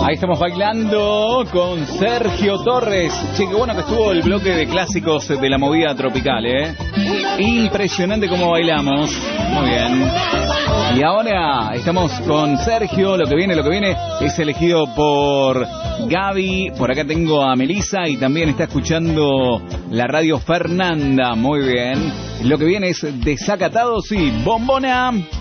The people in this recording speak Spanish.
Ahí estamos bailando con Sergio Torres. Che, qué bueno que estuvo el bloque de clásicos de la movida tropical, ¿eh? Impresionante cómo bailamos. Muy bien. Y ahora estamos con Sergio. Lo que viene es elegido por Gaby. Por acá tengo a Melissa y también está escuchando la radio Fernanda. Muy bien. Lo que viene es Desacatados y Bombona.